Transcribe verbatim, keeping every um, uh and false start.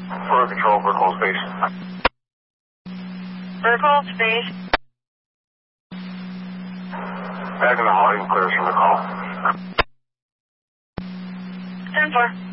For control, Burkhold Space. Burkhold Space. Back in the hall, you can clear us from the call. ten four.